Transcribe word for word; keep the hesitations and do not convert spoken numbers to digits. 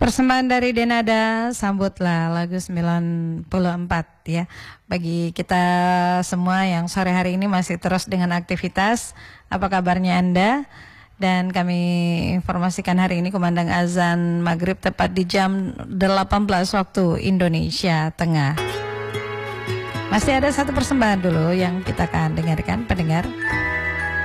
Persembahan dari Denada, sambutlah lagu sembilan puluh empat ya. Bagi kita semua yang sore hari ini masih terus dengan aktivitas, apa kabarnya Anda? Dan kami informasikan hari ini kumandang azan maghrib tepat di jam delapan belas waktu Indonesia Tengah. Masih ada satu persembahan dulu yang kita akan dengarkan pendengar.